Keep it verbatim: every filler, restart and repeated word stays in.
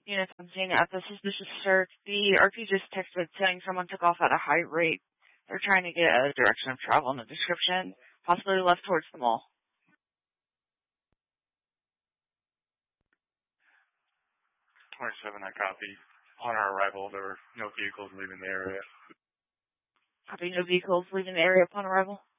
Units on scene at the suspicious search. The R P just texted saying someone took off at a high rate. They're trying to get a direction of travel and a description, possibly left towards the mall. twenty-seven, I copy. On our arrival, there were no vehicles leaving the area. Copy, no vehicles leaving the area upon arrival.